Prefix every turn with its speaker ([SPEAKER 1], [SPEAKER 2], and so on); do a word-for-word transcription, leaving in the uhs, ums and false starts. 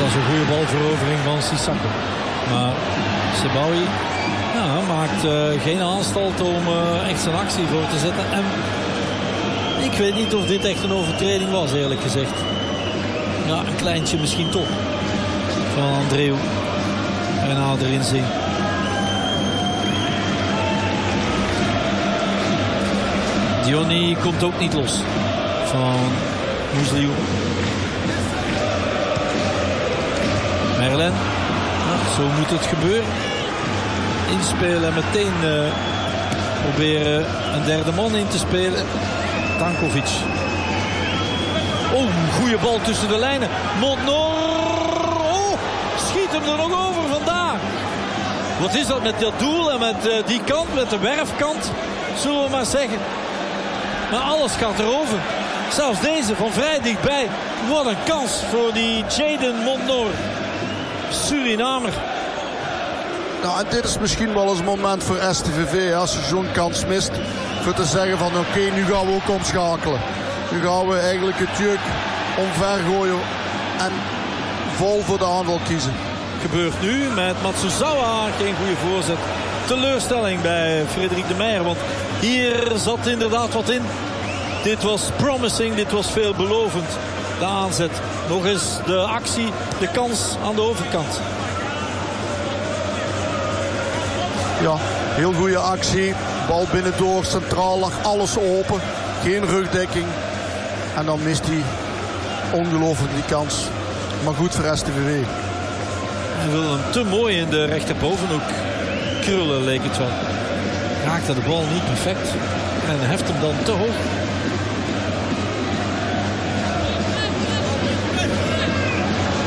[SPEAKER 1] was een goede balverovering van Sissako. Maar Sebaoui ja, maakt uh, geen aanstalt om uh, echt zijn actie voor te zetten. En ik weet niet of dit echt een overtreding was, eerlijk gezegd. Ja, een kleintje misschien toch. Van Andreu. En erin zien. Diony komt ook niet los van Moesliou. Merlin. Ja, zo moet het gebeuren. Inspelen en meteen uh, proberen een derde man in te spelen. Tankovic. Oh, goede bal tussen de lijnen. Montnor. Oh, schiet hem er nog over vandaag. Wat is dat met dat doel en met uh, die kant, met de werfkant, zullen we maar zeggen. Maar alles gaat erover. Zelfs deze van vrij dichtbij. Wat een kans voor die Jaden Montnor. Surinamer.
[SPEAKER 2] Nou, en dit is misschien wel eens een moment voor S T V V. Als je zo'n kans mist. Voor te zeggen van oké, okay, nu gaan we ook omschakelen. Nu gaan we eigenlijk het juk omver gooien. En vol voor de aanval kiezen.
[SPEAKER 1] Gebeurt nu met Matsuzawa. Geen goede voorzet. Teleurstelling bij Frederik de Meijer. Want hier zat inderdaad wat in. Dit was promising. Dit was veelbelovend. De aanzet. Nog eens de actie. De kans aan de overkant.
[SPEAKER 2] Ja, heel goede actie. Bal binnendoor. Centraal lag alles open. Geen rugdekking. En dan mist hij ongelooflijk die kans. Maar goed voor S T V V.
[SPEAKER 1] Hij wil hem te mooi in de rechterbovenhoek krullen, leek het wel. Raakte de bal niet perfect. En heft hem dan te hoog.